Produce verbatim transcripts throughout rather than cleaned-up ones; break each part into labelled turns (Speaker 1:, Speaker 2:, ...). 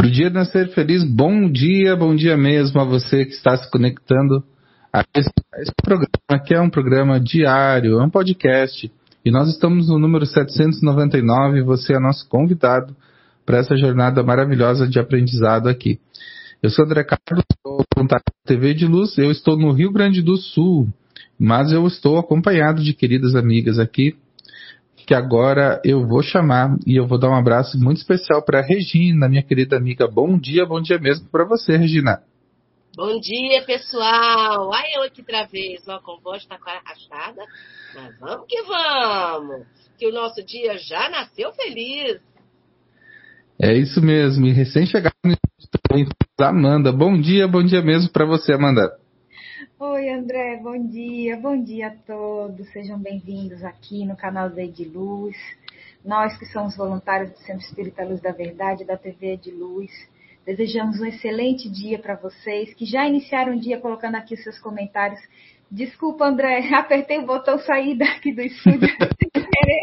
Speaker 1: Pro dia nascer feliz, bom dia, bom dia mesmo a você que está se conectando a esse, a esse programa, que é um programa diário, é um podcast, e nós estamos no número setecentos e noventa e nove, e você é nosso convidado para essa jornada maravilhosa de aprendizado aqui. Eu sou André Carlos, sou contato da T V de Luz, eu estou no Rio Grande do Sul, mas eu estou acompanhado de queridas amigas aqui, que agora eu vou chamar e eu vou dar um abraço muito especial para a Regina, minha querida amiga. Bom dia, bom dia mesmo para você, Regina.
Speaker 2: Bom dia, pessoal. Ai, eu aqui outra vez, ó, com voz tá arrastada, mas vamos que vamos, que o nosso dia já nasceu feliz.
Speaker 1: É isso mesmo, e recém-chegado no estúdio também, Amanda. Bom dia, bom dia mesmo para você, Amanda.
Speaker 3: Oi, André, bom dia, bom dia a todos, sejam bem-vindos aqui no canal da Ediluz. Nós que somos voluntários do Centro Espírita Luz da Verdade, da T V Ediluz, desejamos um excelente dia para vocês, que já iniciaram o dia colocando aqui os seus comentários. Desculpa, André, apertei o botão sair daqui do estúdio sem querer.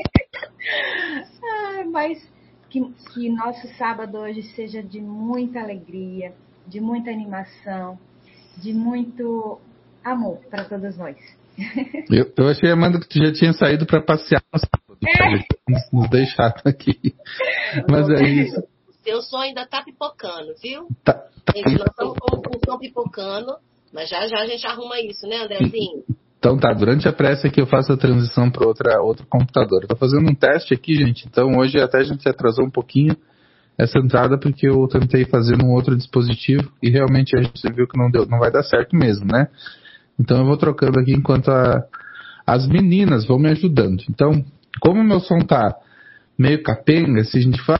Speaker 3: Ah, mas que, que nosso sábado hoje seja de muita alegria, de muita animação, de muito amor para todos nós.
Speaker 1: Eu, eu achei, Amanda, que tu já tinha saído para passear no sábado, é. nos, nos deixaram aqui. Mas é isso.
Speaker 2: O seu som ainda tá pipocando, viu?
Speaker 1: Tá, tá.
Speaker 2: Gente, nós estamos com o som pipocando, mas já já a gente arruma isso, né, Andrezinho?
Speaker 1: Então tá, durante a pressa aqui eu faço a transição para outra, outro computador. Eu tô fazendo um teste aqui, gente, então hoje até a gente atrasou um pouquinho essa entrada porque eu tentei fazer num outro dispositivo e realmente a gente viu que não deu, não vai dar certo mesmo, né? Então eu vou trocando aqui enquanto a, as meninas vão me ajudando. Então, como o meu som tá meio capenga, se a gente fala,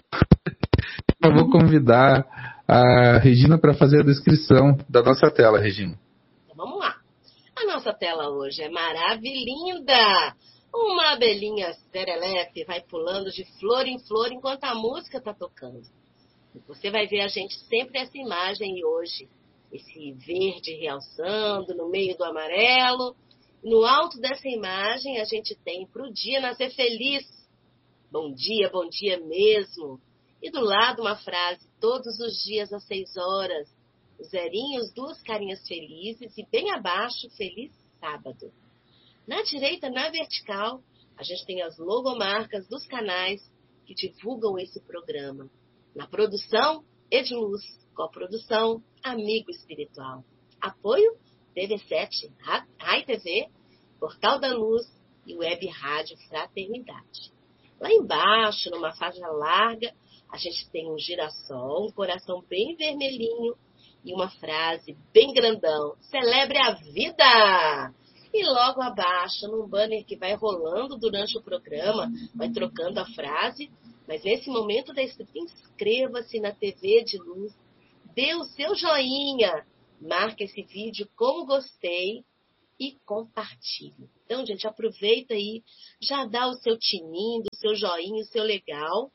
Speaker 1: eu vou convidar a Regina para fazer a descrição da nossa tela, Regina.
Speaker 2: Então, vamos lá. A nossa tela hoje é maravilhinda. Uma abelhinha serelepe vai pulando de flor em flor enquanto a música está tocando. Você vai ver a gente sempre essa imagem e hoje esse verde realçando no meio do amarelo. No alto dessa imagem, a gente tem para o dia nascer feliz. Bom dia, bom dia mesmo. E do lado uma frase, todos os dias às seis horas. Os zerinhos, duas carinhas felizes e bem abaixo, feliz sábado. Na direita, na vertical, a gente tem as logomarcas dos canais que divulgam esse programa. Na produção, Ediluz. Coprodução, Amigo Espiritual. Apoio, T V sete, Rai T V, Portal da Luz e Web Rádio Fraternidade. Lá embaixo, numa faixa larga, a gente tem um girassol, um coração bem vermelhinho e uma frase bem grandão. Celebre a vida! E logo abaixo, num banner que vai rolando durante o programa, vai trocando a frase, mas nesse momento da escrita, inscreva-se na T V de Luz, dê o seu joinha, marque esse vídeo como gostei e compartilhe. Então, gente, aproveita aí, já dá o seu tininho, o seu joinha, o seu legal,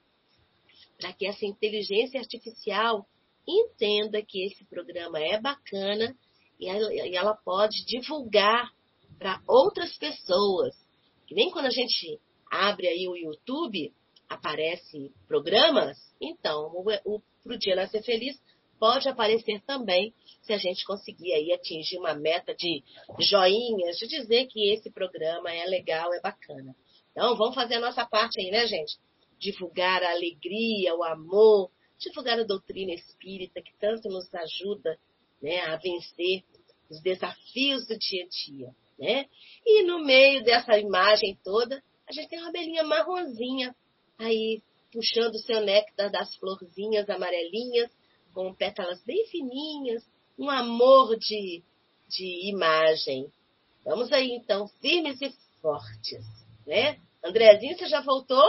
Speaker 2: para que essa inteligência artificial entenda que esse programa é bacana e ela, e ela pode divulgar para outras pessoas. Que nem quando a gente abre aí o YouTube, aparece programas, então o, o Pro Dia Nascer Feliz pode aparecer também, se a gente conseguir aí atingir uma meta de joinhas, de dizer que esse programa é legal, é bacana. Então, vamos fazer a nossa parte aí, né, gente? Divulgar a alegria, o amor, divulgar a doutrina espírita, que tanto nos ajuda, né, a vencer os desafios do dia a dia, né? E no meio dessa imagem toda, a gente tem uma abelhinha marronzinha aí, puxando o seu néctar das florzinhas amarelinhas, com pétalas bem fininhas, um amor de, de imagem. Vamos aí, então, firmes e fortes, né? Andrezinho, você já voltou?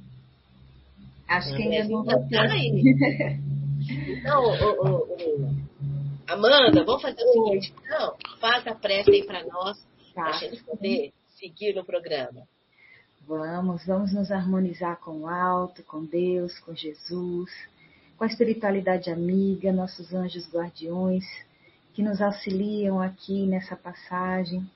Speaker 3: Acho que ainda não voltou.
Speaker 2: Tá aí. Então, o, o, o, Amanda, vamos fazer o seguinte, então, faça a prece aí para nós, tá, para a gente poder seguir no programa.
Speaker 3: Vamos, vamos nos harmonizar com o alto, com Deus, com Jesus, com a espiritualidade amiga, nossos anjos guardiões, que nos auxiliam aqui nessa passagem,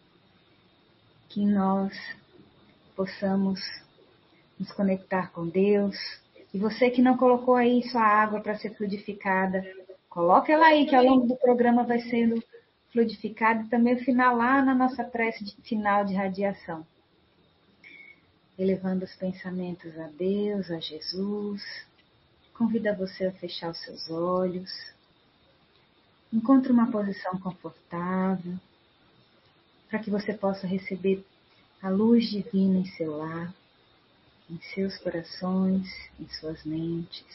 Speaker 3: que nós possamos nos conectar com Deus, E você que não colocou aí sua água para ser fluidificada, coloca ela aí, que ao longo do programa vai sendo fluidificada. E também o final lá na nossa prece de final de radiação. Elevando os pensamentos a Deus, a Jesus. Convida você a fechar os seus olhos. Encontre uma posição confortável para que você possa receber a luz divina em seu lar, em seus corações, em suas mentes.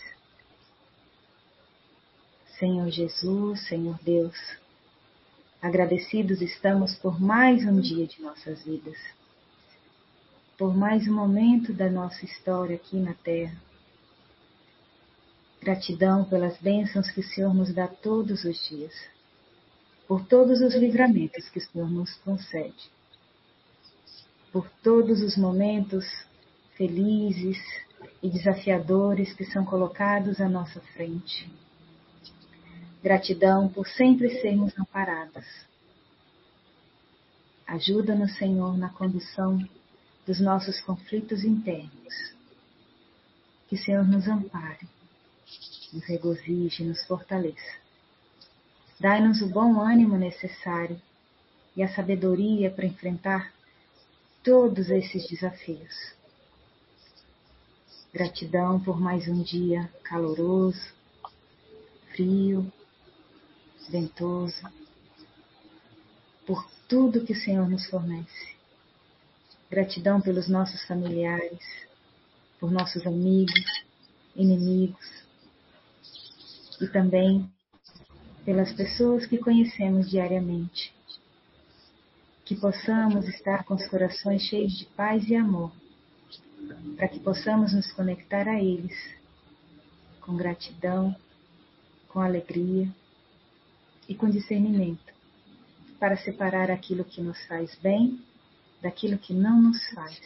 Speaker 3: Senhor Jesus, Senhor Deus, agradecidos estamos por mais um dia de nossas vidas, por mais um momento da nossa história aqui na Terra. Gratidão pelas bênçãos que o Senhor nos dá todos os dias, por todos os livramentos que o Senhor nos concede, por todos os momentos felizes e desafiadores que são colocados à nossa frente. Gratidão por sempre sermos amparados. Ajuda-nos, Senhor, na condução dos nossos conflitos internos. Que o Senhor nos ampare, nos regozije, nos fortaleça. Dai-nos o bom ânimo necessário e a sabedoria para enfrentar todos esses desafios. Gratidão por mais um dia caloroso, frio, ventoso, por tudo que o Senhor nos fornece. Gratidão pelos nossos familiares, por nossos amigos, inimigos e também pelas pessoas que conhecemos diariamente. Que possamos estar com os corações cheios de paz e amor, para que possamos nos conectar a eles com gratidão, com alegria e com discernimento, para separar aquilo que nos faz bem daquilo que não nos faz.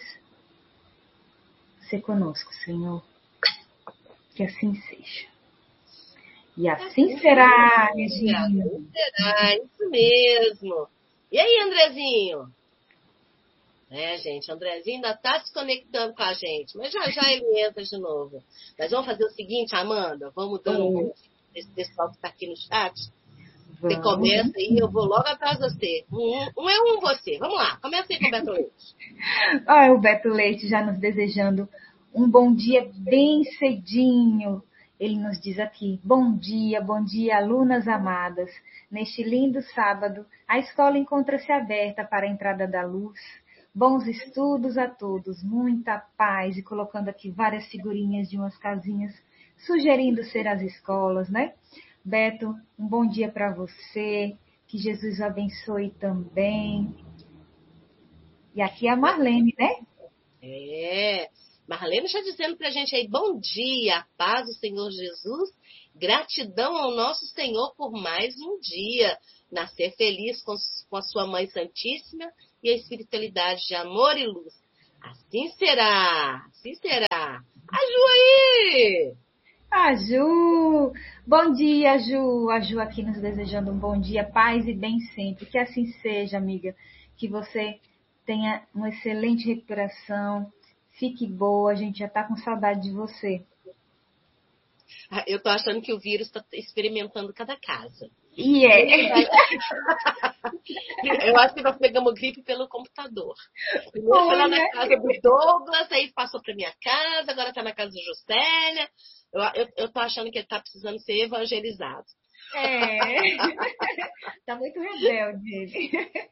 Speaker 3: Se conosco, Senhor, que assim seja. E assim será, Regina.
Speaker 2: Assim será, isso mesmo. E aí, Andrezinho? É, gente, o Andrezinho ainda está se conectando com a gente, mas já já ele entra de novo. Mas vamos fazer o seguinte, Amanda, vamos dando um bom dia esse pessoal que está aqui no chat. Você
Speaker 3: Vamos.
Speaker 2: começa aí, eu vou logo atrás de você. Um, um é um você. Vamos lá, começa aí com o Beto Leite.
Speaker 3: Olha o Beto Leite já nos desejando um bom dia bem cedinho. Ele nos diz aqui, bom dia, bom dia, alunas amadas. Neste lindo sábado, a escola encontra-se aberta para a entrada da luz. Bons estudos a todos, muita paz. E colocando aqui várias figurinhas de umas casinhas, sugerindo ser as escolas, né? Beto, um bom dia para você, que Jesus o abençoe também. E aqui é a Marlene, né?
Speaker 2: É, Marlene está dizendo para a gente aí, bom dia, a paz do Senhor Jesus, gratidão ao nosso Senhor por mais um dia, nascer feliz com, com a sua Mãe Santíssima e a espiritualidade de amor e luz. Assim será, assim será. A Ju aí!
Speaker 3: A Ju! Bom dia, Ju! A Ju aqui nos desejando um bom dia, paz e bem sempre. Que assim seja, amiga. Que você tenha uma excelente recuperação. Fique boa, a gente já está com saudade de você.
Speaker 2: Eu estou achando que o vírus está experimentando cada casa.
Speaker 3: E é.
Speaker 2: Eu acho que nós pegamos gripe pelo computador. Primeiro foi lá na casa do Douglas, aí passou para minha casa, agora está na casa do Juscelia. Eu, eu, eu tô achando que ele tá precisando ser evangelizado.
Speaker 3: É. Tá muito rebelde ele.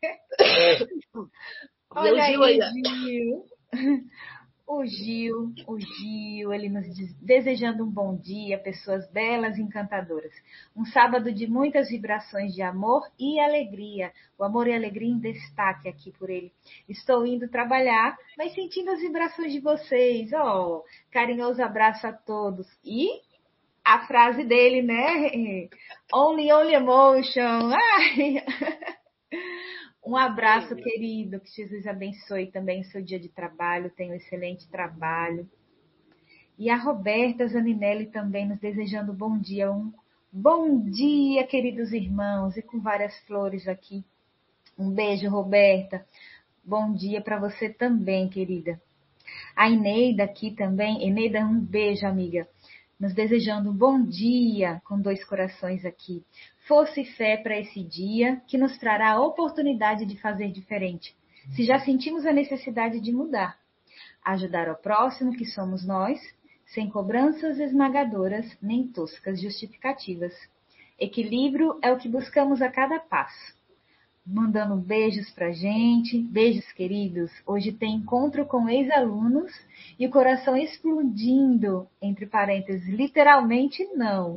Speaker 3: Olha aí, Gil. O Gil, o Gil, ele nos diz, desejando um bom dia, pessoas belas e encantadoras. Um sábado de muitas vibrações de amor e alegria. O amor e a alegria em destaque aqui por ele. Estou indo trabalhar, mas sentindo as vibrações de vocês. Oh, carinhoso abraço a todos. E a frase dele, né? Only, only emotion. Ai. Um abraço, querido, que Jesus abençoe também o seu dia de trabalho, tenha um excelente trabalho. E a Roberta Zaninelli também nos desejando bom dia, um bom dia, queridos irmãos, e com várias flores aqui. Um beijo, Roberta. Bom dia para você também, querida. A Eneida aqui também. Eneida, um beijo, amiga. Nos desejando um bom dia, com dois corações aqui. Força e fé para esse dia, que nos trará a oportunidade de fazer diferente. Se já sentimos a necessidade de mudar. Ajudar ao próximo, que somos nós, sem cobranças esmagadoras, nem toscas justificativas. Equilíbrio é o que buscamos a cada passo. Mandando beijos pra gente, beijos queridos. Hoje tem encontro com ex-alunos e o coração explodindo, entre parênteses, literalmente não,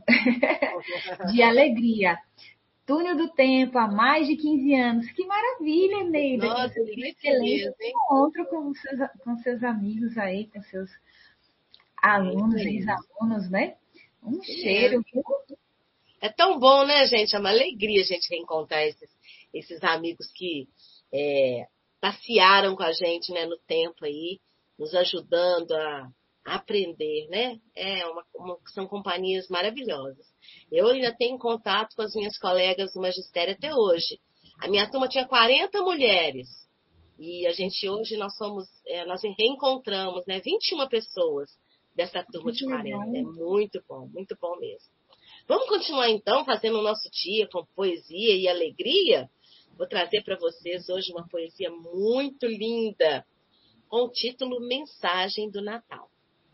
Speaker 3: de alegria. Túnel do Tempo, há mais de quinze anos. Que maravilha, Neida!
Speaker 2: Nossa,
Speaker 3: que
Speaker 2: delícia
Speaker 3: excelente
Speaker 2: mesmo, hein?
Speaker 3: encontro com seus, com seus amigos aí, com seus alunos, ex-alunos, né? Um cheiro.
Speaker 2: É tão bom, né, gente? É uma alegria a gente reencontrar esses, esses amigos que é, passearam com a gente, né, no tempo aí, nos ajudando a, a aprender, né? É uma, uma, são companhias maravilhosas. Eu ainda tenho contato com as minhas colegas do magistério até hoje. A minha turma tinha quarenta mulheres. E a gente hoje, nós somos, é, nós reencontramos, né, vinte e uma pessoas dessa turma de quarenta. É muito bom, muito bom mesmo. Vamos continuar então fazendo o nosso dia com poesia e alegria? Vou trazer para vocês hoje uma poesia muito linda, com o título Mensagem do Natal.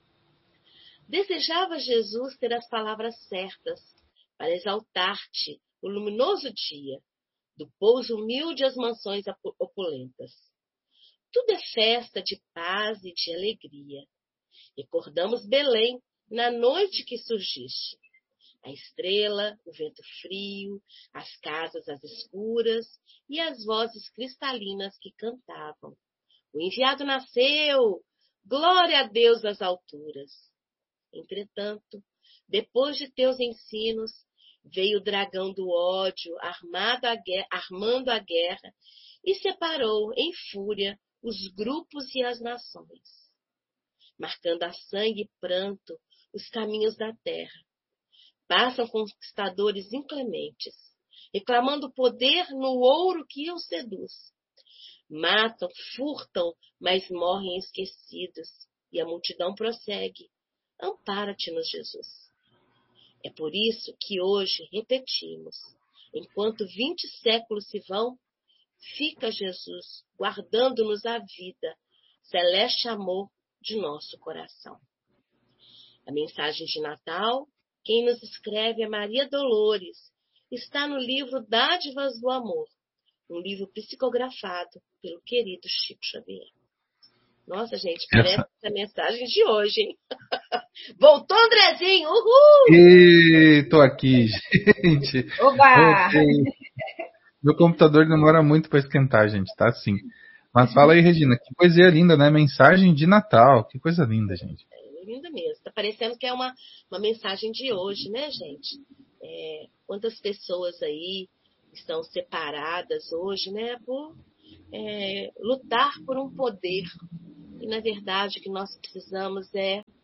Speaker 2: Desejava Jesus ter as palavras certas para exaltar-te o luminoso dia, do pouso humilde às mansões opulentas. Tudo é festa de paz e de alegria. Recordamos Belém na noite que surgiste. A estrela, o vento frio, as casas às escuras e as vozes cristalinas que cantavam. O enviado nasceu! Glória a Deus nas alturas! Entretanto, depois de teus ensinos, veio o dragão do ódio, armado a guerra, armando a guerra, e separou em fúria os grupos e as nações, marcando a sangue e pranto os caminhos da terra. Passam conquistadores inclementes, reclamando poder no ouro que os seduz. Matam, furtam, mas morrem esquecidos, e a multidão prossegue. Ampara-te-nos, Jesus. É por isso que hoje repetimos, enquanto vinte séculos se vão, fica Jesus guardando-nos a vida, celeste amor de nosso coração. A mensagem de Natal, quem nos escreve é Maria Dolores, está no livro Dádivas do Amor, um livro psicografado pelo querido Chico Xavier. Nossa, gente, parece Essa... a mensagem de hoje, hein? Voltou, Andrezinho! Uhul!
Speaker 1: E tô aqui, gente.
Speaker 3: Oba!
Speaker 1: Meu computador demora muito para esquentar, gente, tá assim. Mas fala aí, Regina, que poesia linda, né? Mensagem de Natal, que coisa linda, gente.
Speaker 2: É linda mesmo. Tá parecendo que é uma, uma mensagem de hoje, né, gente? É, quantas pessoas aí estão separadas hoje, né, por é, lutar por um poder. E, na verdade, o que nós precisamos é